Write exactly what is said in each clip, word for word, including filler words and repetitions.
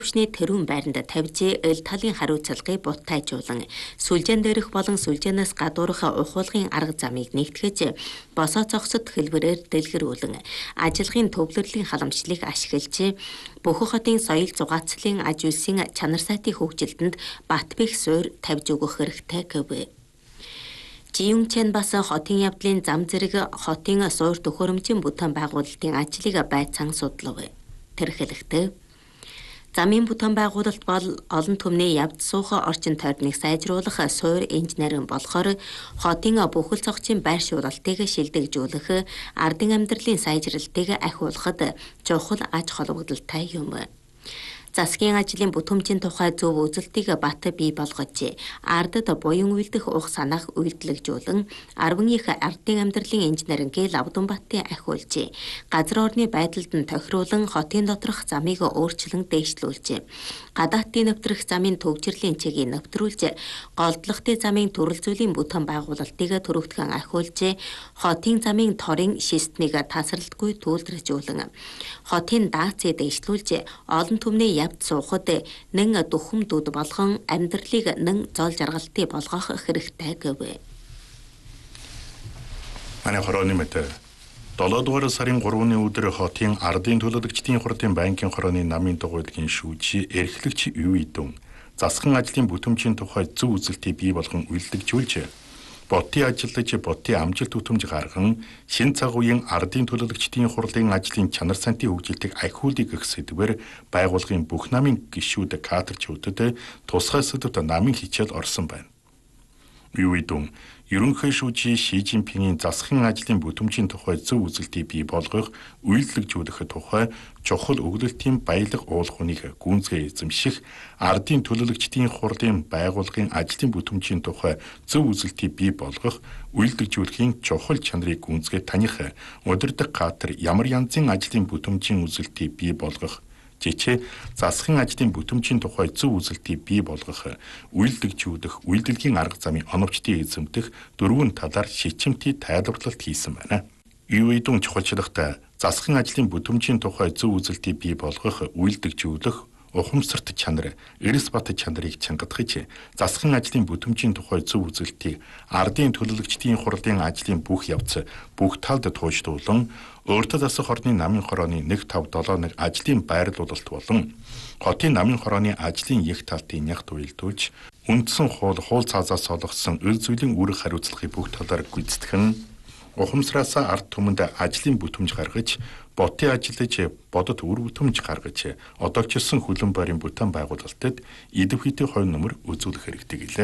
Төвшний тэрүүн байранд тавьж эл талын хариуцлагыг буттайжуулан сүлжээн дээрх болон сүлжээнээс гадуурх ухуулгын арга замыг нэгтгэж босоо цогцод хэлбэрээр дэлгэрүүлэн ажиллагын төвлөрлийн халамжлалыг ашиглаж Бөхөх хотын соёл зугаацлын аж үйлсийн чанар сайтын хөгжилтөнд бат бэх суурь тавьж өгөх хэрэгтэй гэв. Жиюн Чен бас хотын явдлын зам зэрэг хотын суур төхөөрөмжийн бүтээн байгуулалтын ажлыг байцаан судлав. Тэрхэлэхдээ замын бүтээн байгуулалт бол олон түмний явд суух орчин тойрныг сайжруулах суур инженерийн болохоор хотын бүхэл цогцын байр шууралтыг шилдэгжүүлэх, ардын амьдралын сайжралтыг ахиулахад чухал аж холбогдолтой юм. Засгийн ажлын бүтэмжийн тухай зөв үзэлтийг бат бий болгож, ардад буян үйлдэх ух санаах үйлдэлжүүлэн, арван их ардын амьдралын инженерингийн лавдан баттын ахиулж, газар орны байдалд нь тохируулан хотын доторх замыг өөрчлөн дээшлүүлж, гадаадын нэвтрэх замын төгжрлийн чигийг нэвтрүүлж, голдлогтой замын төрөл зүйлийн бүтээн байгуулалтыг төрөвтгөн ахиулж, хотын замын торын шистнийг тасралтгүй түүлдэржүүлэн, хотын даацыг дээшлүүлж, олон түмний явд суухад нэн дөхөмдүүд болгон амьдралыг нэн зол жаргалтыг болгох хэрэгтэй гэв. Манай хорооны мэт долоо дугаар сарын гурваны өдөр хотын ардын төлөөлөгчдийн хурдын банкын хорооны намын дугуйлгийн шүүжи эрхлэгч юу идэн засгийн ажлын бүтэмжийн тухай зөв үзэлтийг бий болгон үйлдэгжүүлж Ботын ажиллаж ботын амжилт түтэмж гарган шин цаг үеийн ардын төлөөлөгчдийн хурлын ажлын чанар сантын хөгжилтийг ахиулъя гэх сэдвээр байгууллагын бүх намын гишүүд кадрчүүдэд тусгай сэдвт намын хичээл орсон байна. Юу идэн ерөнхий шүүжийн Ши Жинпингийн засгийн ажлын бүтэмжийн тухай зөв үзэлтийг бий болгох, үйлдэлжүүлэх тухай чухал өгүүлэлтийн баялаг уулахыг гүнзгий эзэмших, ардын төлөөлөгчдийн хурлын байгууллагын ажлын бүтэмжийн тухай зөв үзэлтийг бий болгох, үйлдэлжүүлэхийн чухал чанарыг гүнзгий таних, удирдах кадр ямар янзын ажлын бүтэмжийн үзэлтийг бий болгох, жичээ засгийн ажлын бүтэмжийн тухай зөв үзэлтийг бий болгох, үйлдэлжүүлэх, үйлдэлгийн арга замын оновчтыг эзэмдэх дөрвөн талаар шичмтий тайлбарлалт хийсэн байна. Юу идэн чухалчлагтай засгийн ажлын бүтэмжийн тухай зөв үзэлтийг бий болгох, үйлдэлжүүлэх, ухамсарт чанар, эрс бат чанарыг чангадахж, засгийн ажлын бүтэмжийн тухай зөв үзэлтийг ардын төлөөлөгчдийн хурлын ажлын бүх явц, бүх талд туушдуулан өөртөө засах орны намын хорооны нэг тав долоо нэг ажлын байрлуулалт болон хотын намын хорооны ажлын их талтыг нягт уялдуулж, үндсэн хууль хууль цаазаас олгосон үйл зүйлийн үүрэг хариуцлагыг бүх талаар гүйцэтгэн, ухамсараасаа ард түмэнд ажлын бүтэмж гаргаж, ботын ажиллаж бодот үр бүтэмж гаргаж, одоогчилсан хүлэн байрын бүтээн байгуулалтад идэвхтэй хойно нөмөр үзүүлэх хэрэгтэй гэлээ.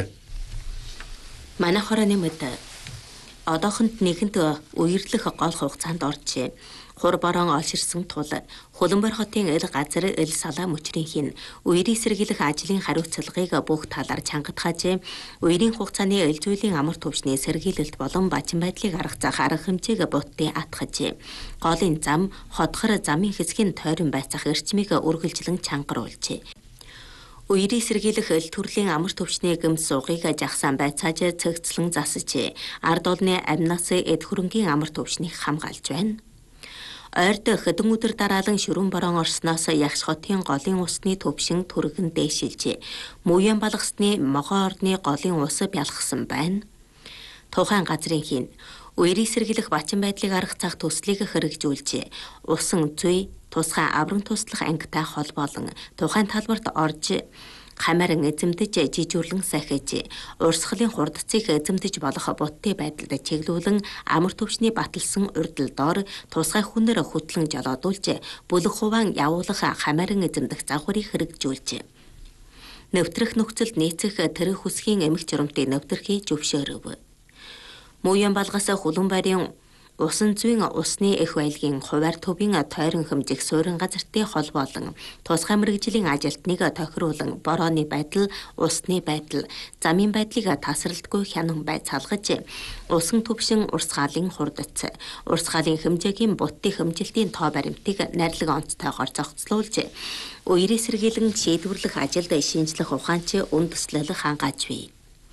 Манай хорооны мэд одоохонд нэгэнт үерлэх гол хугацаанд оржээ. Хур борон олширсан тул Хөлбөмбөр хотын эл газар эл салаа мөчрийн үерийн сэргийлэх ажлын хариуцлагыг бүх талаар чангадхаж, үерийн хугацааны эл зүйлийн амар төвчний сэргийлэлт болон бачин байдлыг аргацах арга хэмжээг бутдын атгаж, голын зам, хотхор замын хэсгийн тойрон байцах эрчмийг үргэлжлэн чангаруулжээ. Үерийн сэргийлэх эл төрлийн амар төвчний гэмс суугыг жагсаан байцааж цэгцлэн засаж, ард олны амнаас эд хөрөнгийн амар төвчнийг хамгаалж байна. Ойрд хэдэн өдөр дараалан шүрэн борон орсноос ягш хотын голын усны төвшин түргэн дээшилж, мууян балгасны могоо орны голын ус бялхсан байна. Тухайн газрын хин үерийн сэргийлэх бачин байдлыг аргацах төслийг хэрэгжүүлж, усан зүй тусгай аврам туслах ангитай холбоолон тухайн талбарт орж хамааран эзэмдэж жижүүрлэн сахиж, урсгалын хурдцыг эзэмдэж болох бутты байдалд чиглүүлэн амар төвчний баталсан урдалдоор тусгай хүнээр хөтлөн жолоодуулж, бүлэг хуваан явуулах хамааран эзэмдэх загварыг хэрэгжүүлж, нэвтрэх нөхцөлд нийцэх тэрэг хүсгийн эмх журамтыг нэвтрэхийг зөвшөөрөв. Мууян балгаас хулан байрын усан зүйн усны эх байлгийн хуваар төвийн тойрон хэмжих суурин газартай холбоолон тусгай мэргэжлийн ажилтныг тохируулан борооны байдал, усны байдал, замын байдлыг тасралтгүй хянан байж салгаж, усан төвшин урсгалын хурдц, урсгалын хэмжээгийн буттын хэмжилтийн тоо баримтыг найрлаг онцтойгоор зохицлуулж, үерийн сэргийлэн шийдвэрлэх ажилд шинжлэх ухаанч үндэслэл хангааж бий.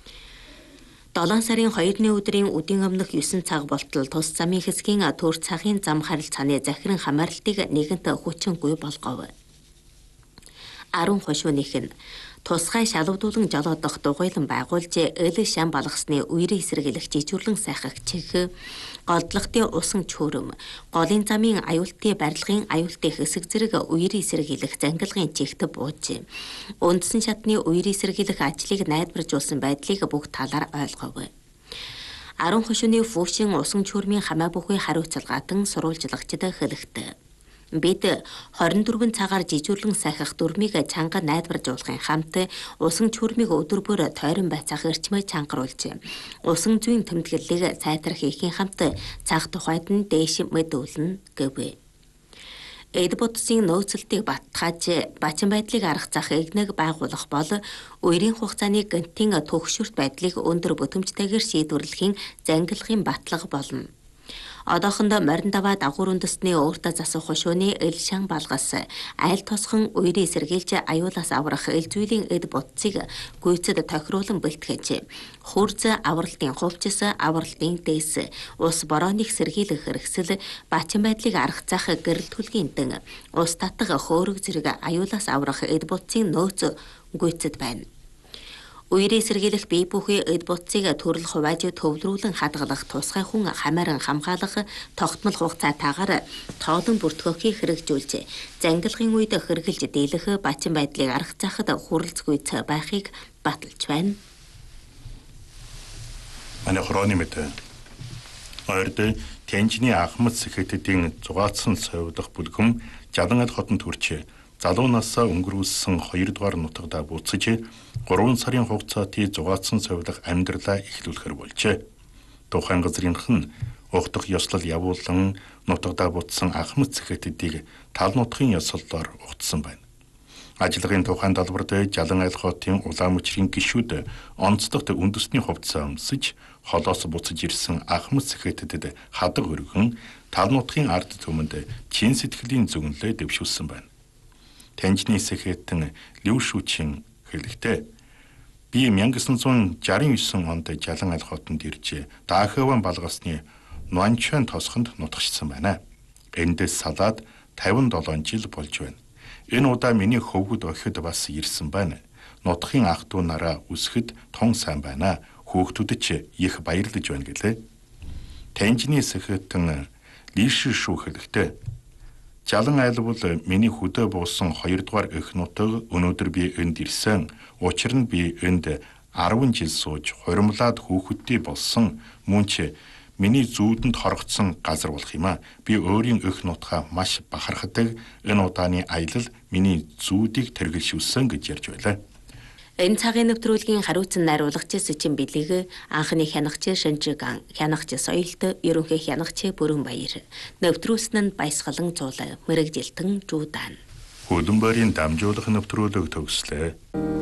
долоон сарын хоёрны өдрийн үдийн өмнөх есөн цаг болтол тус замын хэсгийн төр цагын зам харилцааны захиран хамаарлтыг нэгэнт хүчингүй болгов. арван хошуунийх нь тусгай шалгадуулан жолоодох дугуйлан байгуулж эл шам балгасны үерийн эсэргийлэх жижүүрлэн сайхагчиг голдлогтын усан чөөрөм голын замын аюултын барилгын аюултын хэсэг зэрэг үерийн эсэргийлэх зангилгын чигт бууж үндсэн шатны үерийн эсэргийлэх ажлыг найдваржуулсан байдлыг бүх талаар ойлгов. арван хошууны фүүшин усан чөөрмийн хамаа бүхий хариуцлагаатан сурвалжлагчид хэлэхдээ бид хорин дөрвөн цагаар жижүүрлэн сайхах дүрмийг чанга найдваржуулахын хамт усан чүрмийг өдөр бүр тойрон байцаах эрчмээ чангаруулж усан зүйн тэмдэглэлийг сайтар хийхийн хамт цаг тухайд нь дээш мэдүүлнэ гэв. Эд бодсын нөөцлөлтийг баттгааж бачин байдлыг арга зах игнэг байгуулах бол үерийн хугацааны гэнтийн төгшөрт байдлыг өндөр бүтэмжтэйгээр шийдвэрлэхийн зангилахын батлага болно. Одоохондоо морин даваа дагуур үндэстний өөртөө засах хошууны эл шан балгас айл тосхон үерийн сэргийлж аюулаас аврах эл зүйлийн эд бодцыг гүйцэд тохируулан бэлтгэж хурц авралтын хувьчс авралтын дээс ус борооных сэргийлэх хэрэгсэл бачин байдлыг арга зах гэрэл түлгийн дэн ус татга хөөрөг зэрэг аюулаас аврах эд бодцын нөөц гүйцэд байна. Үерийн сэргийлэх бие бүхий эд бодцыг төрөл хувааж төвлөрүүлэн хадгалах тусгай хүн хамааран хамгаалах тогтмол хугацаатаагаар тоолон бүртгөхийг хэрэгжүүлж зангилгын үед хэрэгжилж дийлэх бачин байдлыг арга захад хүрэлцгүй цай байхыг баталж байна. Манай хорооны мэт ойрд Тэнжний Ахмад сэхэтэдийн зугаацсан совдох бүлгэн Жалангал хотод хүрч залуу насаа өнгөрүүлсэн хоёрдугаар нутагта буцаж гурван сарын хугацаанд зугаацсан совлох амьдралаа эхлүүлэхэр болжээ. Тухайн газрынх нь ухдах ёслол явуулан нутагта буцсан Ахмад сэхэтэдийг тал нутгийн ёслолоор угтсан байна. Ажлын тухайн талбарт Жалангал хотын улаан мөчрийн гишүүд онцлогт үндэсний хувцас өмсөж холоос буцаж ирсэн Ахмад сэхэтэдэд хадаг өргөн тал нутгийн ард түмэнд чин сэтгэлийн зөвнөлөө дэвшүүлсэн байна. Тэнжний сэхэтэн Лүшүүчин хэлэхдээ би 천구 шестьдесят онд Жалангал хотод ирж Дахаван балгасны Нуанчан тосхонд нутагчсан байна. Эндээс салаад тавьдаа долоон жил болж байна. Энэ удаа миний хөвгөд охид бас ирсэн байна. Нутгийн ах дүү нараа үсгэд тун сайн байна. Хүүхдүүдэд ч их баярлаж байна гэлээ. Тэнжний сэхэтэн Лишшүү хэлэхдээ Жалан айл бол миний хөдөө буусан хоёрдугаар эх нутаг өнөөдөр би энд ирсэн. Учир нь би энд арван жил сууж хуримлаад хүүхэдтэй болсон. Мөн ч миний зүүдэнд хорогдсон газар болох юм а. Би өөрийн эх нутгаа маш бахархдаг. Энэ удааны аялал миний зүүдийг тэргэлшүүлсэн гэж ярьж байлаа. Энэ цагийн нэвтрүүлгийн хариуцсан найруулагч Сэчин Билэг, анхны хянагч Шинжиган, хянагч Соёлт, ерөнхий хянагч Бүрэнбаяр, нэвтрүүлсэн нь Баясгалан Цуул, Мэрэгжилтэн Жуудан. Хөлбөмбөрийн дамжуулах нэвтрүүлэг төгслөө.